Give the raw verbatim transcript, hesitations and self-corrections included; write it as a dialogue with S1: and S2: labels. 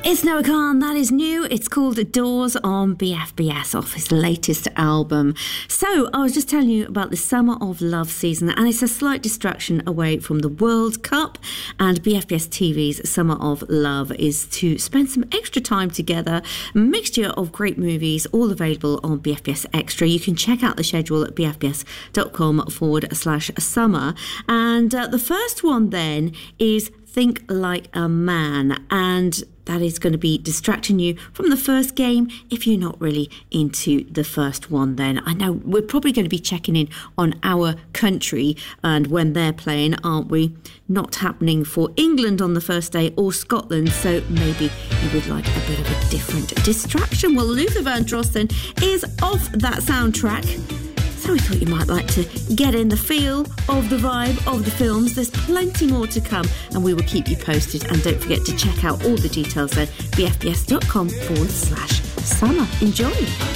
S1: It's Noah Kahan, that is new. It's called Doors on B F B S, off his latest album. So, I was just telling you about the Summer of Love season, and it's a slight distraction away from the World Cup. And B F B S T V's Summer of Love is to spend some extra time together. A mixture of great movies, all available on B F B S Extra. You can check out the schedule at bfbs.com forward slash summer. And uh, the first one then is Think Like a Man, and that is going to be distracting you from the first game if you're not really into the first one. Then I know we're probably going to be checking in on our country and when they're playing, aren't we? Not happening for England on the first day or Scotland, so maybe you would like a bit of a different distraction. Well, Luther Vandross is off that soundtrack. So we thought you might like to get in the feel of the vibe of the films. There's plenty more to come, and we will keep you posted. And don't forget to check out all the details at bfbs.com forward slash summer. Enjoy.